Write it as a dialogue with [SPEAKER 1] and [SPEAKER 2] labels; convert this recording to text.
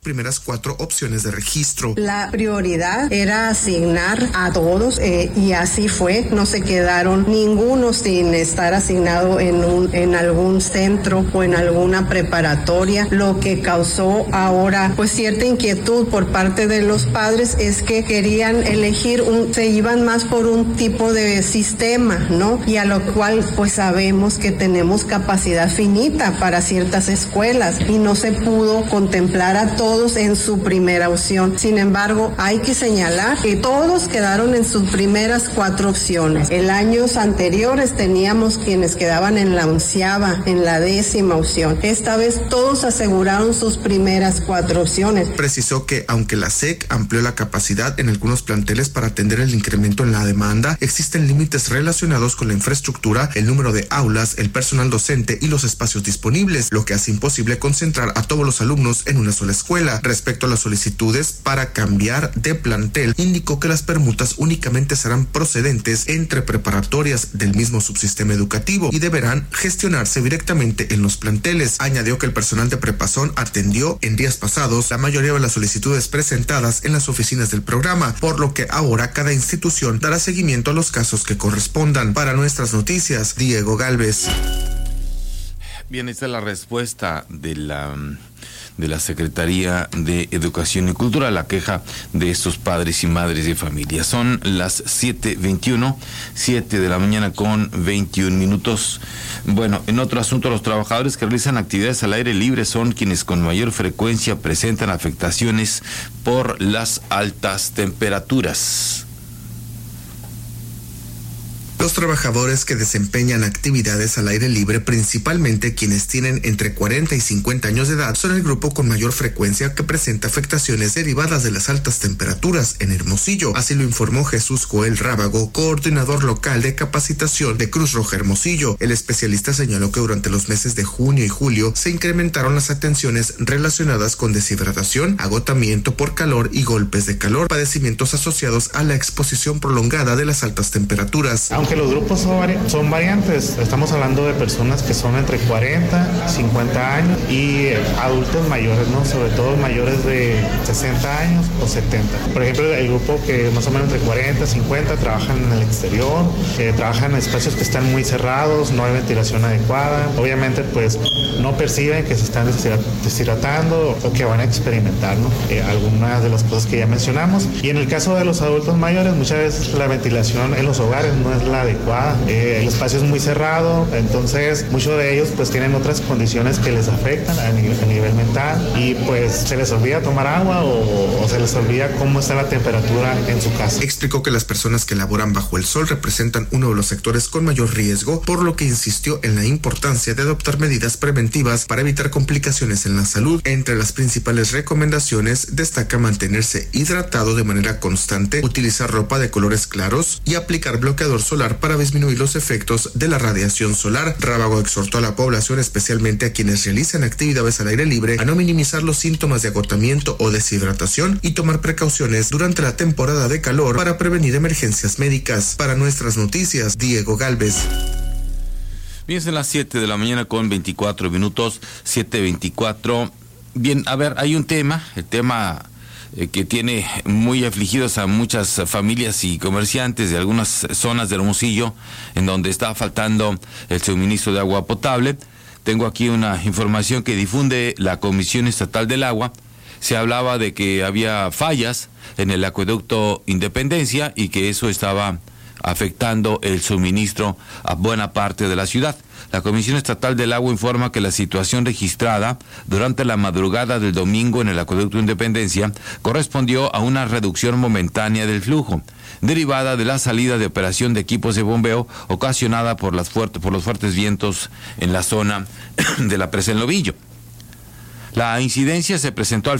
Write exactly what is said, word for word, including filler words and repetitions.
[SPEAKER 1] primeras cuatro opciones de registro.
[SPEAKER 2] La prioridad era asignar a todos eh, y así fue. No se quedaron ninguno sin estar asignado en un en algún centro o en alguna preparatoria. Lo que causó ahora pues cierta inquietud por parte de los padres es que querían elegir un, se iban más por un tipo de sistema, ¿no? Y a lo cual pues sabemos que tenemos capacidad finita para ciertas escuelas y no se pudo contemplar a todos en su primera opción. Sin embargo, hay que señalar que todos quedaron en sus primeras cuatro opciones. En años anteriores teníamos quienes quedaban en la onceava, en la décima opción. Esta vez todos aseguraron sus primeras cuatro opciones.
[SPEAKER 1] Precisó que aunque la S E C amplió la capacidad en algunos planteles para atender el incremento en la demanda, existen límites relacionados con la infraestructura, el número de aulas, el personal docente y los espacios disponibles, lo que hace imposible concentrar a todos los alumnos en una sola escuela. Respecto a las solicitudes para cambiar de plantel, indicó que las permutas únicamente serán procedentes entre preparatorias del mismo subsistema educativo y deberán gestionarse directamente en los planteles. Añadió que el personal de Prepazón atendió en días pasados la mayoría de las solicitudes presentadas en las oficinas del programa, por lo que ahora cada institución dará seguimiento a los casos que correspondan. Para Nuestras Noticias, Diego Galvez.
[SPEAKER 3] Bien, esta es la respuesta de la de la Secretaría de Educación y Cultura a la queja de estos padres y madres de familia. Son las siete veintiuno, siete de la mañana con veintiún minutos. Bueno, en otro asunto, los trabajadores que realizan actividades al aire libre son quienes con mayor frecuencia presentan afectaciones por las altas temperaturas.
[SPEAKER 1] Los trabajadores que desempeñan actividades al aire libre, principalmente quienes tienen entre cuarenta y cincuenta años de edad, son el grupo con mayor frecuencia que presenta afectaciones derivadas de las altas temperaturas en Hermosillo. Así lo informó Jesús Joel Rábago, coordinador local de capacitación de Cruz Roja Hermosillo. El especialista señaló que durante los meses de junio y julio se incrementaron las atenciones relacionadas con deshidratación, agotamiento por calor y golpes de calor, padecimientos asociados a la exposición prolongada de las altas temperaturas.
[SPEAKER 4] Aunque los grupos son, vari son variantes, estamos hablando de personas que son entre cuarenta, cincuenta años y adultos mayores, ¿no? Sobre todo mayores de sesenta años o setenta. Por ejemplo, el grupo que más o menos entre cuarenta, cincuenta trabajan en el exterior, eh, trabajan en espacios que están muy cerrados, no hay ventilación adecuada. Obviamente, pues no perciben que se están deshidratando o que van a experimentar, ¿no? Eh, algunas de las cosas que ya mencionamos. Y en el caso de los adultos mayores, muchas veces la ventilación en los hogares no es la adecuada, eh, el espacio es muy cerrado, entonces muchos de ellos pues tienen otras condiciones que les afectan a nivel, a nivel mental y pues se les olvida tomar agua o, o se les olvida cómo está la temperatura en su casa.
[SPEAKER 1] Explicó que las personas que laboran bajo el sol representan uno de los sectores con mayor riesgo, por lo que insistió en la importancia de adoptar medidas preventivas para evitar complicaciones en la salud. Entre las principales recomendaciones destaca mantenerse hidratado de manera constante, utilizar ropa de colores claros y aplicar bloqueador solar para disminuir los efectos de la radiación solar. Rábago exhortó a la población, especialmente a quienes realizan actividades al aire libre, a no minimizar los síntomas de agotamiento o deshidratación y tomar precauciones durante la temporada de calor para prevenir emergencias médicas. Para Nuestras Noticias, Diego Galvez.
[SPEAKER 3] Bien, son las siete de la mañana con veinticuatro minutos, siete veinticuatro. Bien, a ver, hay un tema, el tema que tiene muy afligidos a muchas familias y comerciantes de algunas zonas de Hermosillo, en donde está faltando el suministro de agua potable. Tengo aquí una información que difunde la Comisión Estatal del Agua. Se hablaba de que había fallas en el acueducto Independencia y que eso estaba afectando el suministro a buena parte de la ciudad. La Comisión Estatal del Agua informa que la situación registrada durante la madrugada del domingo en el acueducto Independencia correspondió a una reducción momentánea del flujo, derivada de la salida de operación de equipos de bombeo ocasionada por, las fuerte, por los fuertes vientos en la zona de la presa El Novillo. La incidencia se presentó al